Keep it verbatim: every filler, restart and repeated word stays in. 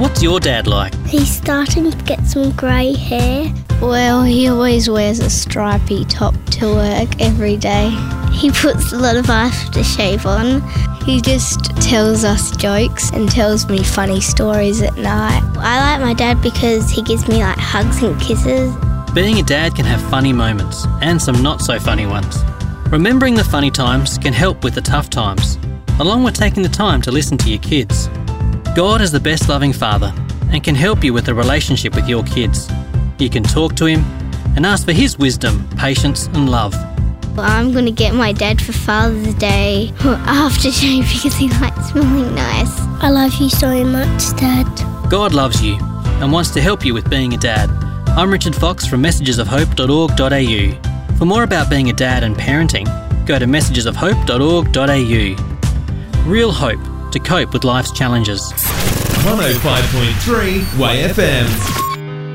What's your dad like? He's starting to get some grey hair. Well, he always wears a stripy top to work every day. He puts a lot of aftershave on. He just tells us jokes and tells me funny stories at night. I like my dad because he gives me like hugs and kisses. Being a dad can have funny moments and some not so funny ones. Remembering the funny times can help with the tough times, along with taking the time to listen to your kids. God is the best loving father and can help you with the relationship with your kids. You can talk to him and ask for his wisdom, patience and love. I'm going to get my dad for Father's Day aftershave because he likes smelling nice. I love you so much, Dad. God loves you and wants to help you with being a dad. I'm Richard Fox from messages of hope dot org dot a u. For more about being a dad and parenting, go to messages of hope dot org dot a u. Real hope to cope with life's challenges. one oh five point three Way F M.